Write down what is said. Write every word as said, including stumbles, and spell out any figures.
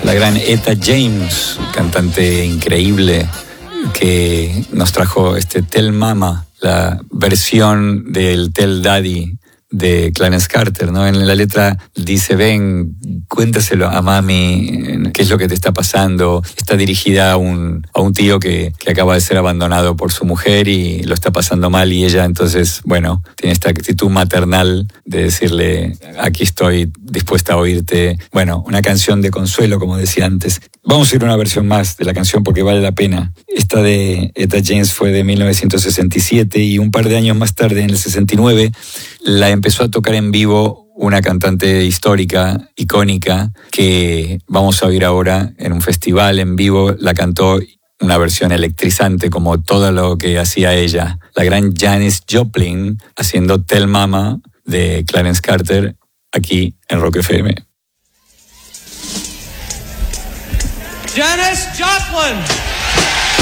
la gran Etta James, cantante increíble, que nos trajo este Tell Mama, la versión del Tell Daddy de Clarence Carter, ¿no? En la letra dice: ven, cuéntaselo a mami, qué es lo que te está pasando. Está dirigida a un, a un tío que, que acaba de ser abandonado por su mujer y lo está pasando mal, y ella entonces, bueno, tiene esta actitud maternal de decirle: aquí estoy dispuesta a oírte. Bueno, una canción de consuelo, como decía antes. Vamos a ir a una versión más de la canción porque vale la pena. Esta de Etta James fue de mil novecientos sesenta y siete, y un par de años más tarde, en el sesenta y nueve, la empezó a tocar en vivo una cantante histórica, icónica, que vamos a oír ahora en un festival en vivo. La cantó una versión electrizante, como todo lo que hacía ella. La gran Janis Joplin haciendo Tell Mama de Clarence Carter, aquí en Rock F M. Janis Joplin!